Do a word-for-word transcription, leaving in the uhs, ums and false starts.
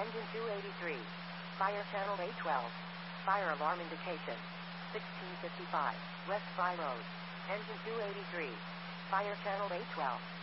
Engine two eighty-three. Fire channel A twelve. Fire alarm indication. sixteen fifty-five. West Fry Road. Engine two eighty-three. Fire channel A twelve.